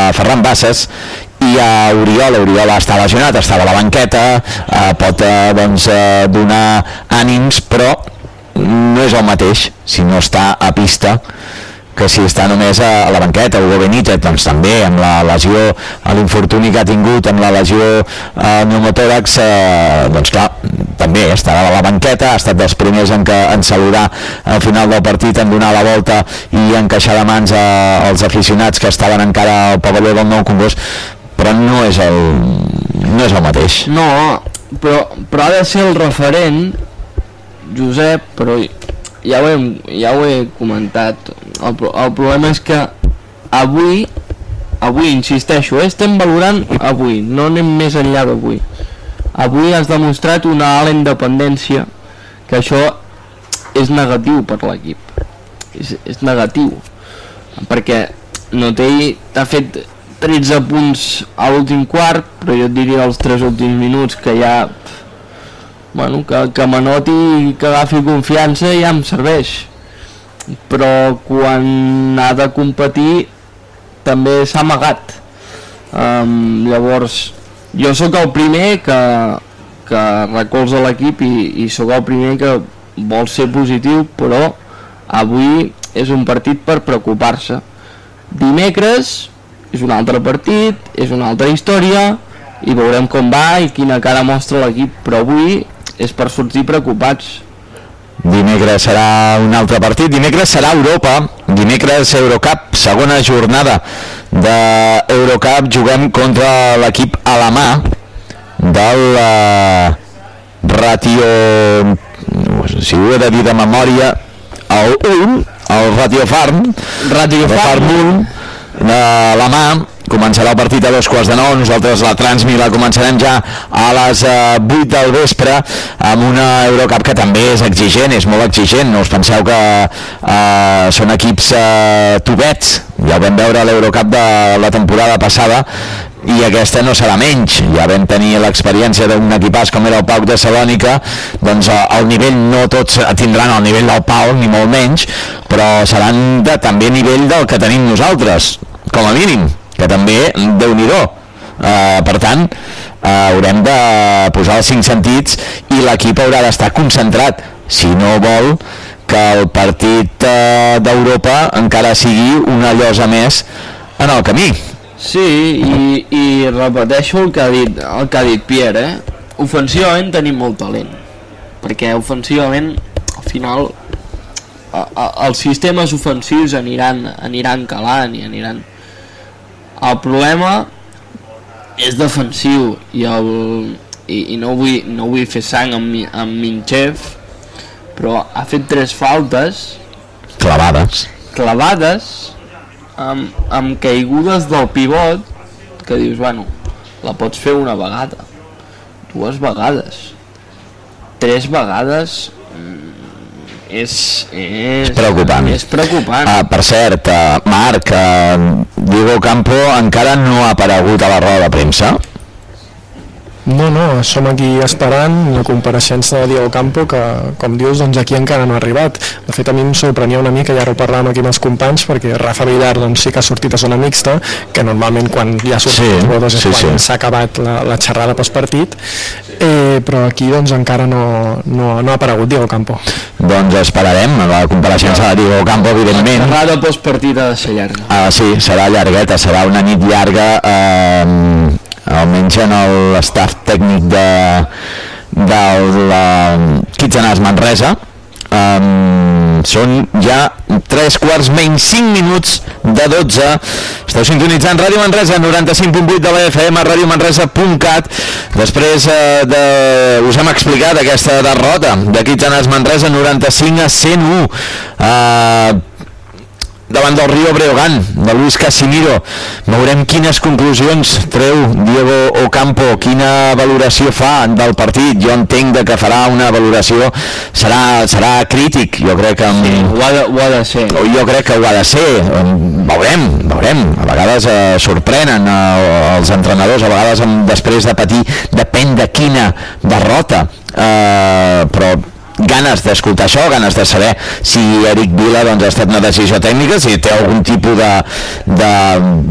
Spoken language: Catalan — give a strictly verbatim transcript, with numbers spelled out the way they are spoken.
Ferran Bassas i a Oriol. Oriol està lesionat, estava a la banqueta, eh, pot eh, doncs, eh, donar ànims, però no és el mateix si no està a pista que si està només a, a la banqueta. Hugo Benítez doncs també amb la lesió, a l'infortuni que ha tingut amb la lesió al pneumotòrax, eh, doncs clar, també estarà a la banqueta, ha estat dels primers en, que, en saludar al final del partit, en donar la volta i encaixar de mans a, als aficionats que estaven encara al pavelló del Nou Congost, però no és el no és el mateix. No, però, però ha de ser el referent, Josep, però ja ho he, ja ho he comentat. El, el problema és que avui, avui insisteixo, eh, estem valorant avui, no anem més enllà d'avui. Avui has demostrat una ala independència, que això és negatiu per l'equip. És, és negatiu, perquè Notell t'ha fet tretze punts a l'últim quart, però jo et diria els tres últims minuts que ja... Bueno, que, que m'anoti i que agafi confiança ja em serveix, però quan ha de competir també s'ha amagat. Um, llavors jo sóc el primer que, que recolza l'equip i, i sóc el primer que vol ser positiu, però avui és un partit per preocupar-se. Dimecres és un altre partit, és una altra història i veurem com va i quina cara mostra l'equip, però avui és per sortir preocupats. Dimecres serà un altre partit, dimecres serà Europa, dimecres Eurocup, segona jornada d'Eurocup, juguem contra l'equip alemà del uh, Ratio, si ho he de dir de memòria, el Ulm, el Ratio Farm, Ratio Farm Ulm, l'alemà. Començarà el partit a dos quarts de nou, nosaltres la Transmi la començarem ja a les uh, vuit del vespre amb una Eurocup que també és exigent, és molt exigent, no us penseu que uh, són equips uh, tubets, ja ho vam veure a l'Eurocup de la temporada passada i aquesta no serà menys. Ja vam tenir l'experiència d'un equipàs com era el PAOK de Salònica, doncs uh, el nivell no tots tindran el nivell del PAOK ni molt menys, però seran de també nivell del que tenim nosaltres, com a mínim, que també, Déu-n'hi-do. Uh, per tant, uh, haurem de posar els cinc sentits i l'equip haurà d'estar concentrat, si no vol que el partit uh, d'Europa encara sigui una llosa més en el camí. Sí, i, i repeteixo el que ha dit, el que ha dit Pierre, eh? Ofensivament tenim molt talent, perquè ofensivament al final a, a, els sistemes ofensius aniran, aniran calant i aniran. El problema és defensiu i, el, i, i no, vull, no vull fer sang amb, amb Minchev, però ha fet tres faltes clavades clavades amb, amb caigudes del pivot que dius, bueno, la pots fer una vegada, dues vegades, tres vegades. És, és, és preocupant. És preocupant. Uh, per cert, uh, Marc, uh, Diego Campo encara no ha aparegut a la roda de premsa? No, no, som aquí esperant la compareixença de Diego Campo, que, com dius, doncs aquí encara no ha arribat. De fet, a mi em sorprenia una mica, i ara ho parlàvem aquí amb els companys, perquè Rafa Villar doncs, sí que ha sortit a zona mixta, que normalment quan ja surt sí, els jugadors és sí, quan sí. s'ha acabat la, la xerrada postpartit, eh, però aquí doncs encara no, no, no ha aparegut Diego Campo. Doncs esperarem la compareixença de Diego Campo, evidentment. La xerrada postpartit ha de ser llarga. Ah, sí, serà llargueta, serà una nit llarga, eh, almenys en l'estaf tècnic de, del uh, Kitzenàs Manresa. Um, són ja tres quarts menys cinc minuts de dotze. Esteu sintonitzant Ràdio Manresa noranta-cinc punt vuit de la F M, radiomanresa punt cat. Després eh, de, us hem explicat aquesta derrota de Kitzenàs Manresa noranta-cinc a cent u eh, davant del Río Breogán, de Luis Casimiro. Veurem quines conclusions treu Diego Ocampo, quina valoració fa del partit. Jo entenc de que farà una valoració, serà, serà crític, jo crec que... Sí, ho ha de, ho ha de ser. Jo crec que ho ha de ser, veurem, veurem. A vegades eh, sorprenen eh, els entrenadors, a vegades eh, després de patir, depèn de quina derrota, eh, però ganes d'escoltar això, ganes de saber si Eric Vila doncs, ha estat una decisió tècnica, si té algun tipus de, de